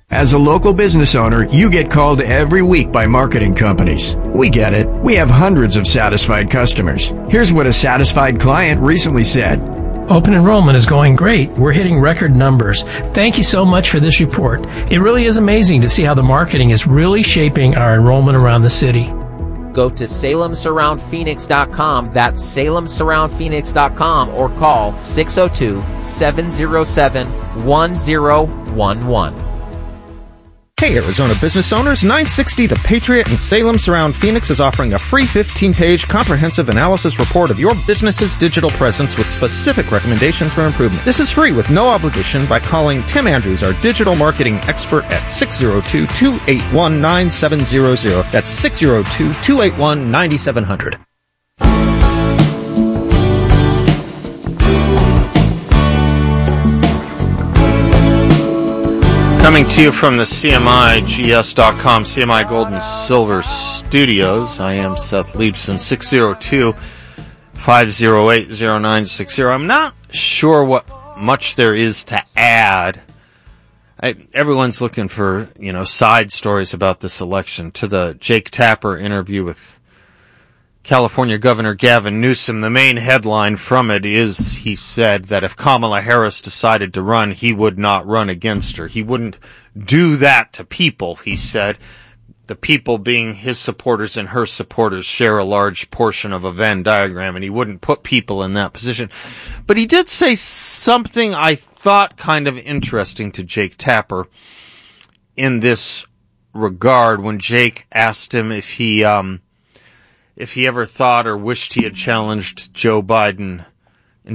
As a local business owner, you get called every week by marketing companies. We get it. We have hundreds of satisfied customers. Here's what a satisfied client recently said. Open enrollment is going great. We're hitting record numbers. Thank you so much for this report. It really is amazing to see how the marketing is really shaping our enrollment around the city. Go to SalemSurroundPhoenix.com. That's SalemSurroundPhoenix.com or call 602-707-1011. Hey, Arizona business owners, 960 The Patriot and Salem Surround Phoenix is offering a free 15-page comprehensive analysis report of your business's digital presence with specific recommendations for improvement. This is free with no obligation by calling Tim Andrews, our digital marketing expert, at 602-281-9700. That's 602-281-9700. Coming to you from the CMIGS.com, CMI Gold and Silver Studios. I am Seth Leibson, 602-508-0960. I'm not sure what much there is to add. Everyone's looking for, side stories about this election. To the Jake Tapper interview with California Governor Gavin Newsom, the main headline from it is he said that if Kamala Harris decided to run, he would not run against her. He wouldn't do that to people, he said. The people being his supporters and her supporters share a large portion of a Venn diagram, and he wouldn't put people in that position. But he did say something I thought kind of interesting to Jake Tapper in this regard when Jake asked him if he ever thought or wished he had challenged Joe Biden in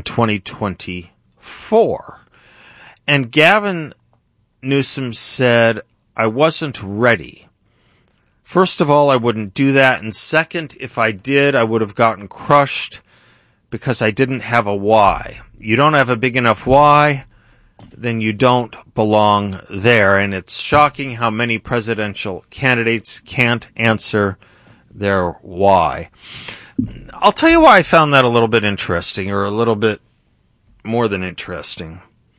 2024. And Gavin Newsom said, I wasn't ready. First of all, I wouldn't do that. And second, if I did, I would have gotten crushed because I didn't have a why. You don't have a big enough why, then you don't belong there. And it's shocking how many presidential candidates can't answer their why. I'll tell you why I found that a little bit interesting, or a little bit more than interesting.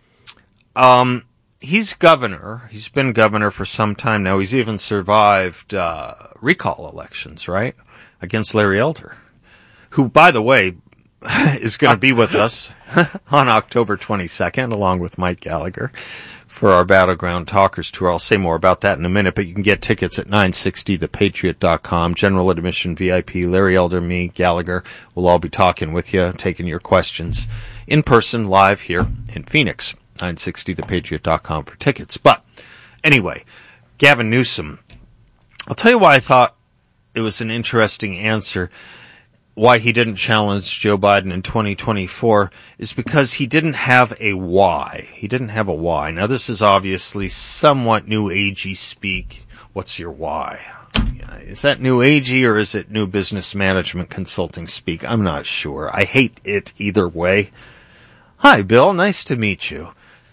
He's governor. He's been governor for some time now. He's even survived recall elections, right, against Larry Elder, who, by the way, is going to be with us on October 22nd, along with Mike Gallagher, for our Battleground Talkers tour. I'll say more about that in a minute, but you can get tickets at 960thepatriot.com. General admission, VIP, Larry Elder, me, Gallagher. We'll all be talking with you, taking your questions in person, live here in Phoenix. 960thepatriot.com for tickets. But anyway, Gavin Newsom, I'll tell you why I thought it was an interesting answer. Why he didn't challenge Joe Biden in 2024 is because he didn't have a why. He didn't have a why. Now, this is obviously somewhat new agey speak. What's your why? Is that new agey or is it new business management consulting speak? I'm not sure. I hate it either way. Hi, Bill. Nice to meet you.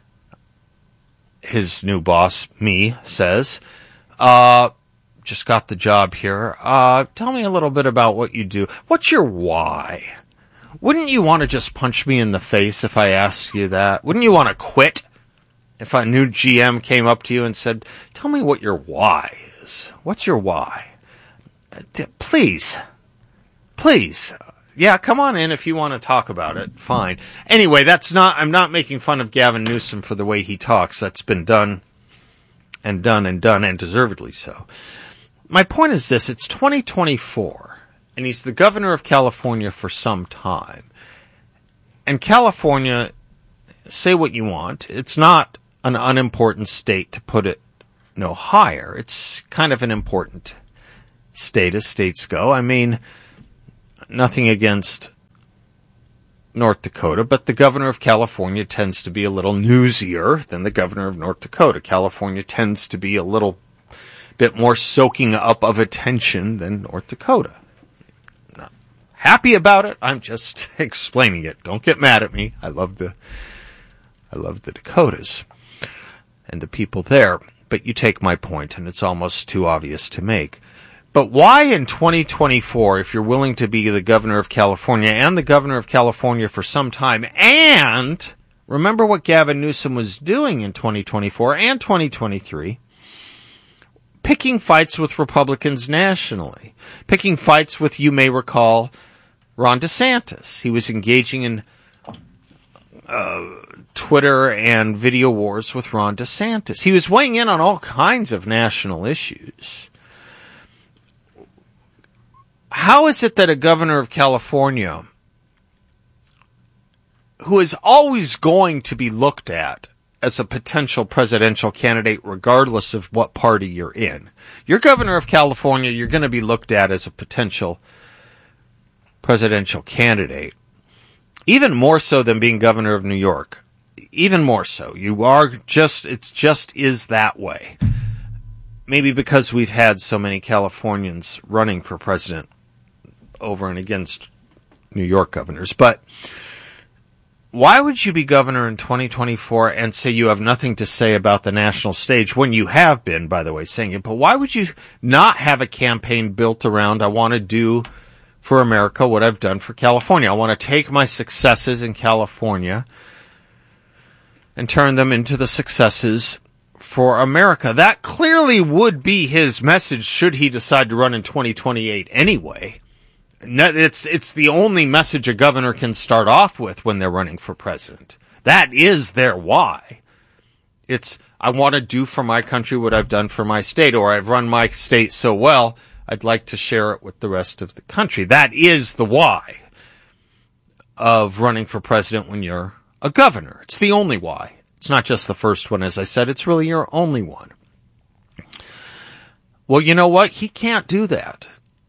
His new boss, me, says, just got the job here. Tell me a little bit about what you do. What's your why? Wouldn't you want to just punch me in the face if I asked you that? Wouldn't you want to quit if a new GM came up to you and said, tell me what your why is? What's your why? Please. Yeah, come on in if you want to talk about it. Fine. Anyway, I'm not making fun of Gavin Newsom for the way he talks. That's been done, and deservedly so. My point is this, it's 2024, and he's the governor of California for some time. And California, say what you want, it's not an unimportant state, to put it no higher. It's kind of an important state as states go. I mean, nothing against North Dakota, but the governor of California tends to be a little newsier than the governor of North Dakota. California tends to be a little bit more soaking up of attention than North Dakota. I'm not happy about it. I'm just explaining it. Don't get mad at me. I love the Dakotas and the people there. But you take my point, and it's almost too obvious to make. But why in 2024, if you're willing to be the governor of California and the governor of California for some time, and remember what Gavin Newsom was doing in 2024 and 2023, picking fights with Republicans nationally, picking fights with, you may recall, Ron DeSantis. He was engaging in Twitter and video wars with Ron DeSantis. He was weighing in on all kinds of national issues. How is it that a governor of California, who is always going to be looked at as a potential presidential candidate regardless of what party you're in, you're governor of California, you're going to be looked at as a potential presidential candidate, even more so than being governor of New York. Even more so. You are just, it just is that way. Maybe because we've had so many Californians running for president over and against New York governors. But why would you be governor in 2024 and say you have nothing to say about the national stage when you have been, by the way, saying it? But why would you not have a campaign built around, I want to do for America what I've done for California. I want to take my successes in California and turn them into the successes for America. That clearly would be his message should he decide to run in 2028 anyway. It's the only message a governor can start off with when they're running for president. That is their why. It's, I want to do for my country what I've done for my state, or I've run my state so well, I'd like to share it with the rest of the country. That is the why of running for president when you're a governor. It's the only why. It's not just the first one, as I said. It's really your only one. Well, you know what? He can't do that.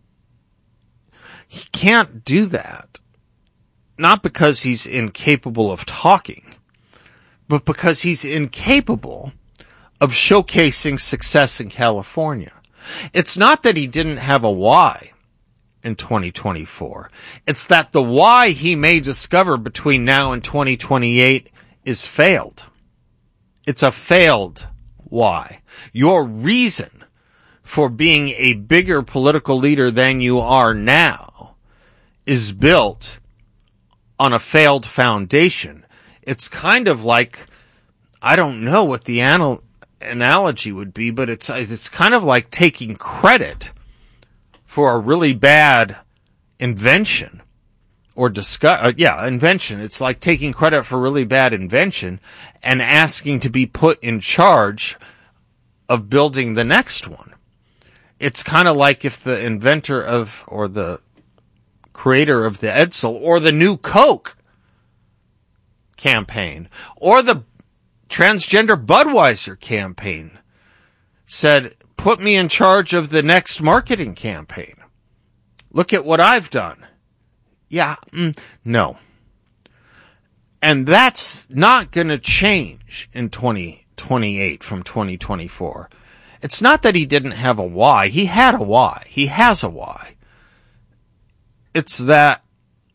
He can't do that. Not because he's incapable of talking, but because he's incapable of showcasing success in California. It's not that he didn't have a why in 2024. It's that the why he may discover between now and 2028 is failed. It's a failed why. Your reason for being a bigger political leader than you are now is built on a failed foundation. It's kind of like, I don't know what the analogy would be, but it's kind of like taking credit for a really bad invention or invention. It's like taking credit for a really bad invention and asking to be put in charge of building the next one. It's kind of like if the inventor of, or the creator of the Edsel, or the new Coke campaign, or the transgender Budweiser campaign said, put me in charge of the next marketing campaign. Look at what I've done. Yeah, no. And that's not going to change in 2028 from 2024. It's not that he didn't have a why. He had a why. He has a why. It's that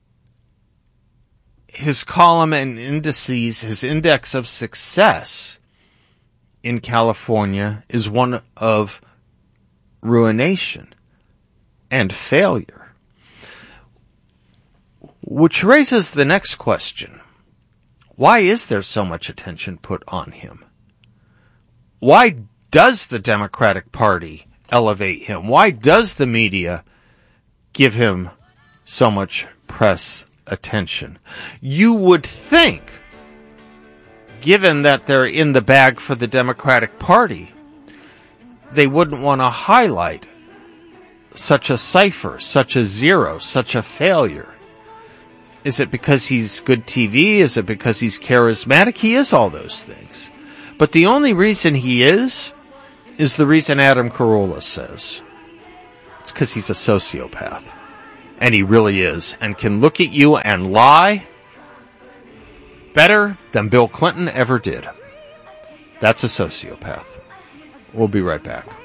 his column and indices, his index of success in California is one of ruination and failure. Which raises the next question. Why is there so much attention put on him? Why does the Democratic Party elevate him? Why does the media give him so much press attention? You would think, given that they're in the bag for the Democratic Party, they wouldn't want to highlight such a cipher, such a zero, such a failure. Is it because he's good TV? Is it because he's charismatic? He is all those things. But the only reason he is the reason Adam Carolla says. It's because he's a sociopath. And he really is, and can look at you and lie better than Bill Clinton ever did. That's a sociopath. We'll be right back.